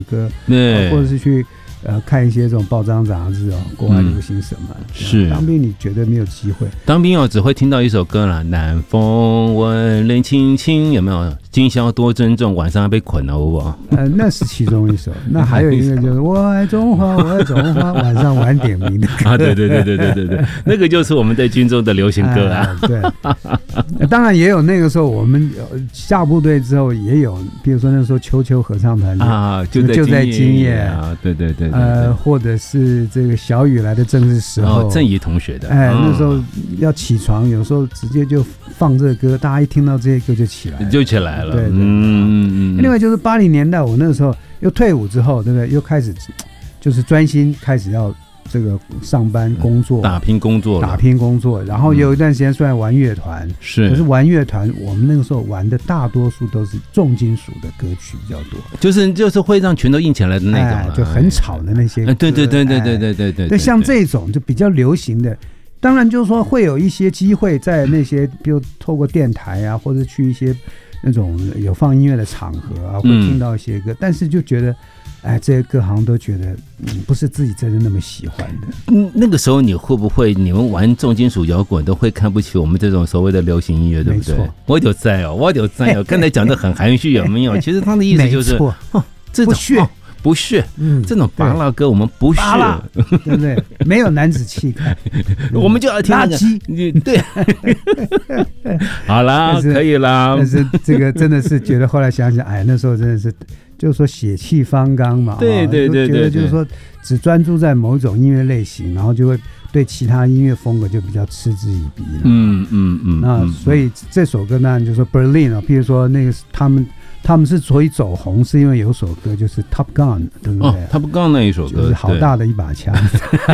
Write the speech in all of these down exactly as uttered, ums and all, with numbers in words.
歌， 对， 或者是去呃看一些这种报章杂志哦，国外流行什么。嗯、 是当兵你绝对没有机会。 当兵哦，只会听到一首歌啦，南风温冷清清，有没有？今宵多珍重，晚上要被捆了，好不好？ 呃，那是其中一首。那还有一个就是我爱中华，我爱中华，晚上晚点名的歌。 啊，对对对对对对对，那个就是我们在军中的流行歌啊。 呃、对，当然也有那个时候我们下部队之后也有，比如说那时候秋秋合唱团啊，就在就在今夜啊，对对 对, 对, 对， 呃，或者是这个小雨来的正是时候， 哦，郑怡同学的， 哎，嗯、那时候要起床，有时候直接就放这个歌，大家一听到这些歌就起来了， 就起来了， 对对。 嗯嗯嗯。 另外就是八零年代，我那个时候又退伍之后，对不对？又开始就是专心开始要这个上班工作， 打拼工作了， 打拼工作。然后有一段时间虽然玩乐团， 是、嗯， 可是玩乐团，我们那个时候玩的大多数都是重金属的歌曲比较多， 就是就是会让拳头硬起来的那种、啊哎，就很吵的那些歌。 哎、对对对对对对对对。 对，像这种就比较流行的。当然，就是说会有一些机会在那些，比如透过电台啊，或者去一些那种有放音乐的场合啊，会听到一些歌，嗯、但是就觉得，哎，这些歌好像都觉得，嗯，不是自己真的那么喜欢的。 嗯，那个时候你会不会，你们玩重金属摇滚都会看不起我们这种所谓的流行音乐，对不对？没错，我有在哦，我有在哦。刚才讲的很含蓄，有没有？其实他的意思就是，哦，这种。不屑，嗯，这种拔蜡歌我们不屑， 对不对？没有男子气概， 我们就要听垃圾，对。好啦，可以啦。 但是这个真的是觉得后来想想，哎，那时候真的是，就是说血气方刚嘛， 对对对对， 觉得就是说只专注在某种音乐类型，然后就会对其他音乐风格就比较嗤之以鼻了。 嗯嗯嗯。 那所以这首歌当然就是说 Berlin 啊，譬如说那个他们。他们是所以走红，是因为有首歌就是 Top Gun， 对不对？ 哦 Top Gun 那一首歌， 就是好大的一把枪，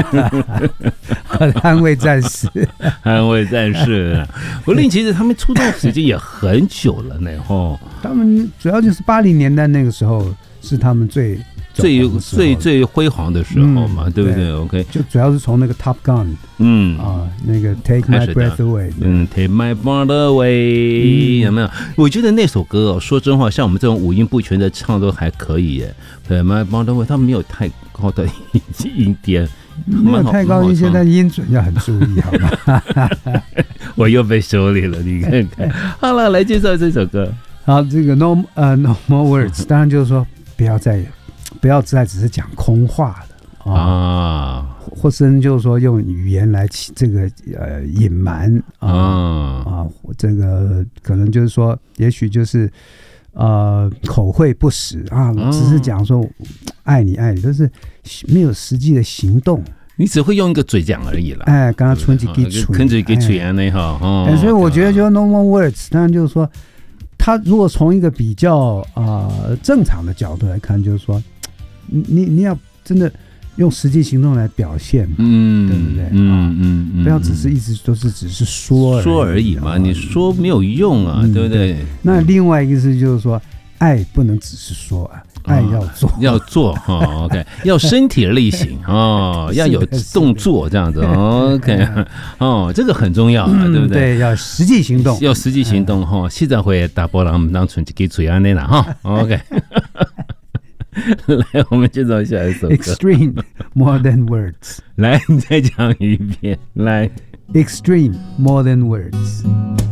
捍卫战士， 捍卫战士。柏林其实他们出道时间也很久了呢，吼。 他们主要就是八零年代那个时候是他们最。 最最最辉煌的时候嘛，嗯、对不对, 对 ？OK， 就主要是从那个 Top Gun， 嗯啊，那个 Take My Breath Away， 嗯 ，Take My Breath Away，、嗯、有没有？我觉得那首歌哦，说真话，像我们这种五音不全的唱都还可以耶。Take My Breath Away， 它没有太高的音点， 没有太高音线，但音准要很注意，好吗？ 我又被修理了，你看看。好了，来介绍这首歌。 好，这个 No 呃 No More Words， 当然就是说不要再。不要再只是讲空话了啊，啊或是就是说用语言来这个呃隐瞒啊啊，这个可能就是说，也许就是呃口惠不实啊，只是讲说爱你爱你，但是没有实际的行动。 你只会用一个嘴讲而已了。 哎，刚刚春季给嘴， 春季给嘴啊那哈。 哎，所以我觉得就 No More Words， 当然就是说，他如果从一个比较啊、呃、正常的角度来看，就是说。你你要真的用实际行动来表现，嗯，对不对？嗯嗯嗯，不要只是一直都是只是说而已说而已嘛，你说没有用啊，嗯、对不对？对那另外一个是就是说，爱不能只是说啊，爱要做， 哦、要做哈、哦、，OK， 要身体力行哦，要有动作这样子 ，OK， 哦，这个很重要啊，嗯、对不对？ 对，要实际行动， 要实际行动哈、哦。现在会打波浪，当纯给嘴安内啦哈 ，OK。来，我们介绍下一首歌。 Extreme more than words。 来，你再讲一遍。来 ，Extreme more than words。